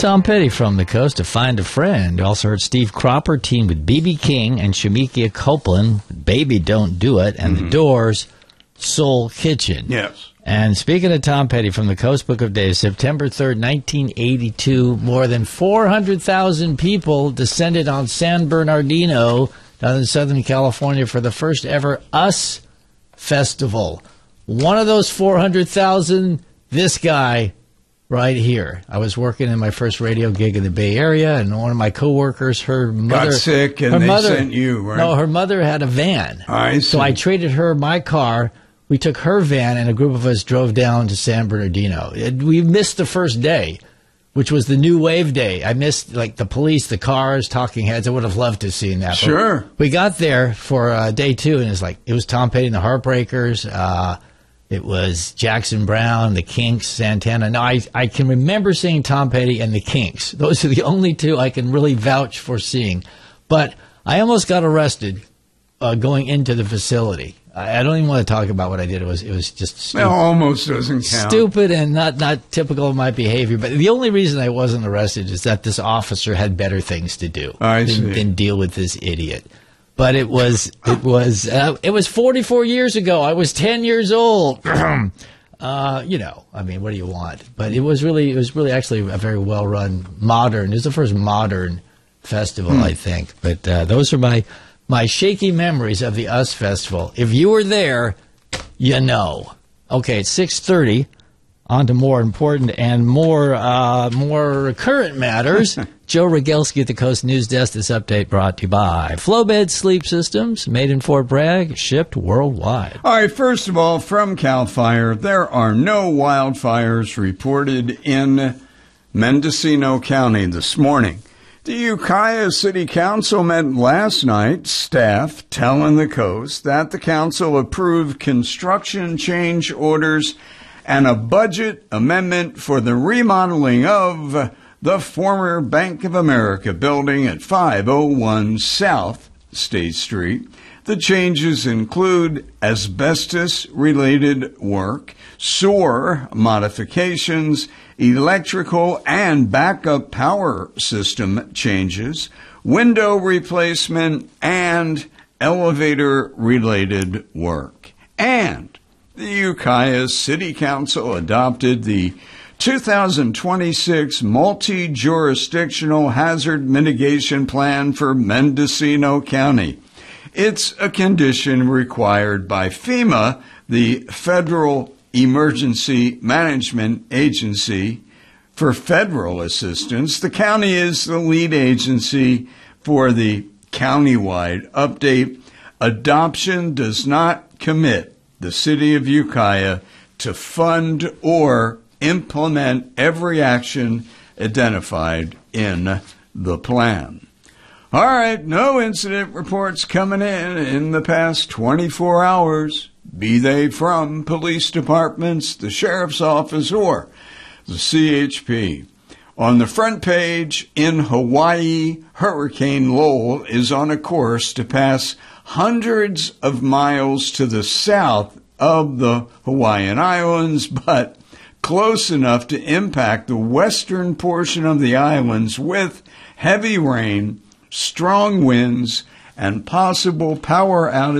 Tom Petty from the coast to Find a Friend. You also heard Steve Cropper teamed with B.B. King and Shemekia Copeland, Baby Don't Do It, and The Doors, Soul Kitchen. Yes. And speaking of Tom Petty from the Coast Book of Days, September 3rd, 1982, more than 400,000 people descended on San Bernardino down in Southern California for the first ever US Festival. One of those 400,000, this guy right here. I was working in my first radio gig in the Bay Area, and one of my coworkers, her mother got sick, and they sent you, right? No, her mother had a van. I see. So I traded her my car. We took her van, and a group of us drove down to San Bernardino. We missed the first day, which was the New Wave Day. I missed, like, the Police, the Cars, Talking Heads. I would have loved to have seen that. Sure. But we got there for day two, and it was Tom Petty and the Heartbreakers. It was Jackson Browne, the Kinks, Santana. Now, I can remember seeing Tom Petty and the Kinks. Those are the only two I can really vouch for seeing. But I almost got arrested going into the facility. I don't even want to talk about what I did. It was just stupid. Well, almost doesn't count. Stupid and not typical of my behavior. But the only reason I wasn't arrested is that this officer had better things to do than deal with this idiot. But it was 44 years ago. I was 10 years old. What do you want? But it was really actually a very well run modern. It was the first modern festival, I think. But those are my shaky memories of the US Festival. If you were there, you know. Okay, it's 6:30. On to more important and more current matters. Joe Rogelski at the Coast News Desk. This update brought to you by Flowbed Sleep Systems, made in Fort Bragg, shipped worldwide. All right, first of all, from CAL FIRE, there are no wildfires reported in Mendocino County this morning. The Ukiah City Council met last night, staff telling the Coast that the council approved construction change orders and a budget amendment for the remodeling of the former Bank of America building at 501 South State Street. The changes include asbestos-related work, sewer modifications, electrical and backup power system changes, window replacement, and elevator-related work. And the Ukiah City Council adopted the 2026 Multi-Jurisdictional Hazard Mitigation Plan for Mendocino County. It's a condition required by FEMA, the Federal Emergency Management Agency, for federal assistance. The county is the lead agency for the countywide update. Adoption does not commit the city of Ukiah to fund or implement every action identified in the plan. All right, no incident reports coming in the past 24 hours, be they from police departments, the sheriff's office, or the CHP. On the front page, in Hawaii, Hurricane Lowell is on a course to pass hundreds of miles to the south of the Hawaiian Islands, but close enough to impact the western portion of the islands with heavy rain, strong winds, and possible power outages